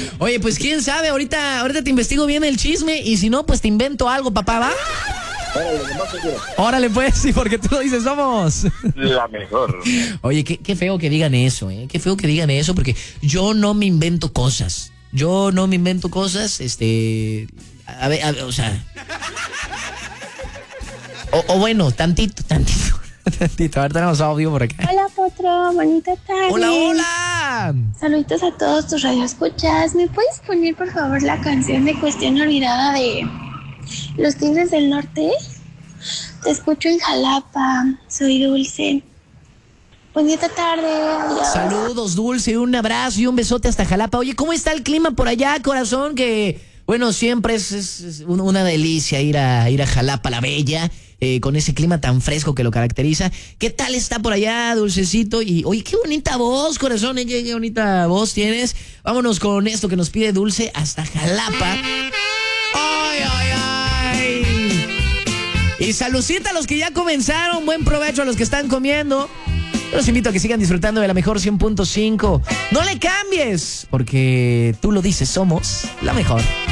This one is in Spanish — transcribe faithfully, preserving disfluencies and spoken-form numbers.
Oye, pues quién sabe, ahorita, ahorita te investigo bien el chisme y si no, pues te invento algo, papá, ¿va? Órale, lo más seguro. Órale, pues, sí, porque tú lo dices, somos La mejor. Oye, qué, qué feo que digan eso, ¿eh? Qué feo que digan eso, porque yo no me invento cosas. Yo no me invento cosas, este... A ver, a ver, o sea... O, o bueno, tantito, tantito, tantito. A ver, tenemos audio por acá. Hola, Potro, bonita tarde. ¡Hola, hola! Saluditos a todos tus radioescuchas. ¿Me puedes poner, por favor, la canción de Cuestión Olvidada de Los Tigres del Norte? Te escucho en Jalapa. Soy Dulce. Bonita tarde. Adiós. Saludos, Dulce, un abrazo y un besote hasta Jalapa. Oye, ¿cómo está el clima por allá, corazón? Que, bueno, siempre es, es, es una delicia ir a, ir a Jalapa, la Bella. Eh, con ese clima tan fresco que lo caracteriza. ¿Qué tal está por allá, Dulcecito? Y, oye, qué bonita voz, corazón, ¿eh? qué, qué bonita voz tienes. Vámonos con esto que nos pide Dulce hasta Jalapa. ¡Ay, ay, ay! Y saludcita a los que ya comenzaron. Buen provecho a los que están comiendo. Yo los invito a que sigan disfrutando de la mejor cien punto cinco. No le cambies, porque tú lo dices, somos la mejor.